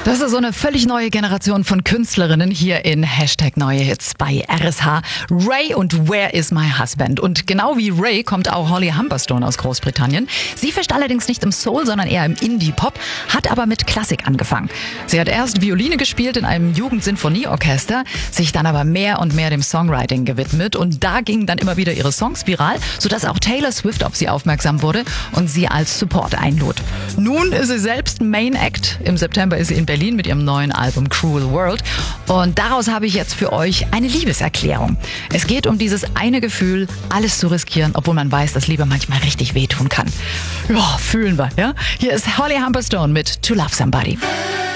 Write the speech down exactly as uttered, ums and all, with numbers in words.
Das ist so eine völlig neue Generation von Künstlerinnen hier in Hashtag Neue Hits bei R S H. Ray und Where is my husband? Und genau wie Ray kommt auch Holly Humberstone aus Großbritannien. Sie fischt allerdings nicht im Soul, sondern eher im Indie-Pop, hat aber mit Klassik angefangen. Sie hat erst Violine gespielt in einem Jugendsinfonieorchester, sich dann aber mehr und mehr dem Songwriting gewidmet. Und da gingen dann immer wieder ihre Songs viral, sodass auch Taylor Swift auf sie aufmerksam wurde und sie als Support einlud. Nun ist sie selbst Main Act. Im September ist sie in Berlin mit ihrem neuen Album Cruel World. Und daraus habe ich jetzt für euch eine Liebeserklärung. Es geht um dieses eine Gefühl, alles zu riskieren, obwohl man weiß, dass Liebe manchmal richtig wehtun kann. Ja, fühlen wir, ja? Hier ist Holly Humberstone mit To Love Somebody.